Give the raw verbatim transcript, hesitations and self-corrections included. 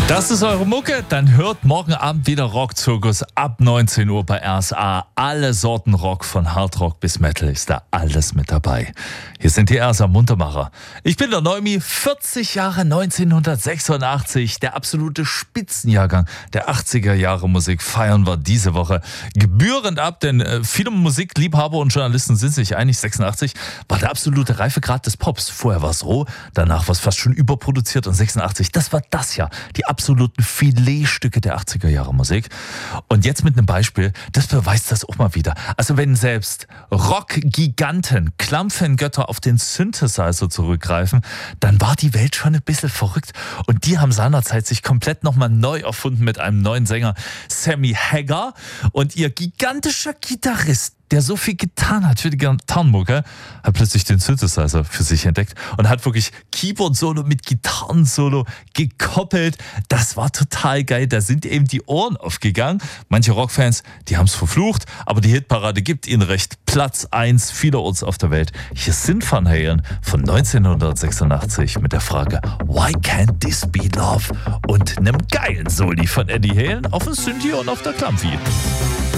Das ist eure Mucke, dann hört morgen Abend wieder Rockzirkus ab neunzehn Uhr bei R S A. Alle Sorten Rock, von Hardrock bis Metal, ist da alles mit dabei. Hier sind die R S A Muntermacher. Ich bin der Neumi, vierzig Jahre neunzehnhundertsechsundachtzig, der absolute Spitzenjahrgang der achtziger Jahre Musik feiern wir diese Woche gebührend ab, denn äh, viele Musikliebhaber und Journalisten sind sich einig, sechsundachtzig war der absolute Reifegrad des Pops. Vorher war es roh, danach war es fast schon überproduziert und sechsundachtzig, das war das Jahr, die absoluten Filetstücke der achtziger Jahre Musik. Und jetzt mit einem Beispiel, das beweist das auch mal wieder. Also wenn selbst Rock-Giganten, Klampfengötter auf den Synthesizer zurückgreifen, dann war die Welt schon ein bisschen verrückt. Und die haben seinerzeit sich komplett nochmal neu erfunden mit einem neuen Sänger, Sammy Hagar. Und ihr gigantischer Gitarrist, der so viel getan hat für die Gitarrenmucke, hat plötzlich den Synthesizer für sich entdeckt und hat wirklich Keyboard-Solo mit Gitarren-Solo gekoppelt. Das war total geil. Da sind eben die Ohren aufgegangen. Manche Rockfans, die haben es verflucht, aber die Hitparade gibt ihnen recht. Platz eins vielerorts auf der Welt. Hier sind Van Halen von neunzehnhundertsechsundachtzig mit der Frage Why can't this be love? Und einem geilen Soli von Eddie Halen auf dem Synthi und auf der Klampfi.